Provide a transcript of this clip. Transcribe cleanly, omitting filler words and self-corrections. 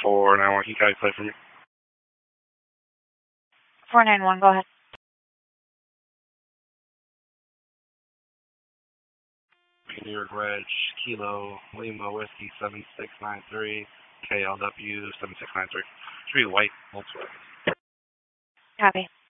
491, can you play for me? 491, go ahead. New York Reg, Kilo, Lima, Whiskey, 7693, KLW, 7693. Should be white. That's right. Copy.